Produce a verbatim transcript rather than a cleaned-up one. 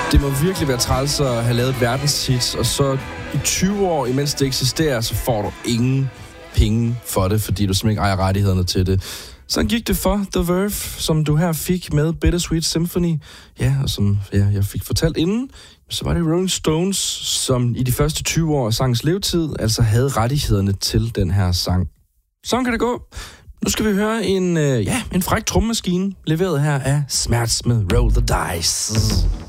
Det må virkelig være træls at have lavet et verdenshit, og så i tyve år, imens det eksisterer, så får du ingen penge for det, fordi du simpelthen ikke ejer rettighederne til det. Sådan gik det for The Verve, som du her fik med Bittersweet Symphony. Ja, og som ja, jeg fik fortalt inden, så var det Rolling Stones, som i de første tyve år af sangens levetid, altså havde rettighederne til den her sang. Sådan kan det gå. Nu skal vi høre en, øh, ja, en fræk trommemaskine, leveret her af Smerts med Roll the Dice.